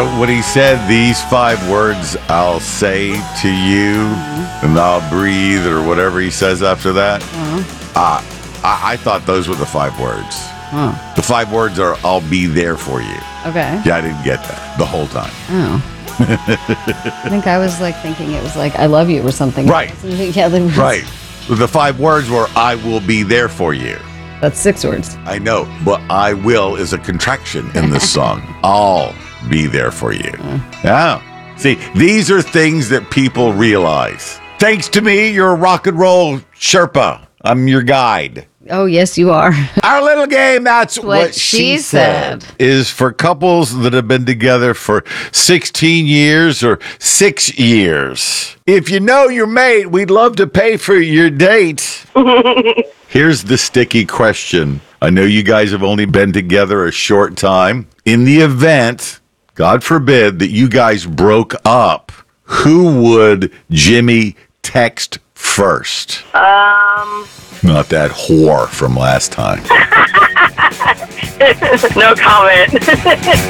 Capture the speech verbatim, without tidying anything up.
When he said these five words, I'll say to you, mm-hmm. and I'll breathe, or whatever he says after that, uh-huh. uh, I-, I thought those were the five words. Huh. The five words are, I'll be there for you. Okay. Yeah, I didn't get that the whole time. Oh. I think I was like thinking it was like, I love you or something. Right. Yeah, was... Right. The five words were, I will be there for you. That's six words. I know, but I will is a contraction in this song. I'll be there for you. Uh. Yeah. See, these are things that people realize. Thanks to me, you're a rock and roll Sherpa. I'm your guide. Oh, yes, you are. Our little game, That's What, what she, she said. said, is for couples that have been together for sixteen years or six years. If you know your mate, we'd love to pay for your date. Here's the sticky question. I know you guys have only been together a short time. In the event, God forbid, that you guys broke up, who would Jimmy text first? Um. Not that whore from last time. No comment.